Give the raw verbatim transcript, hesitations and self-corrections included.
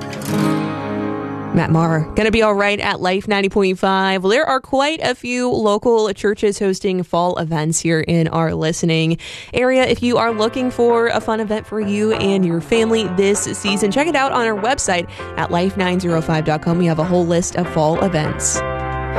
Matt Maher, going to be all right at Life ninety point five. Well, there are quite a few local churches hosting fall events here in our listening area. If you are looking for a fun event for you and your family this season, check it out on our website at life nine oh five dot com. We have a whole list of fall events.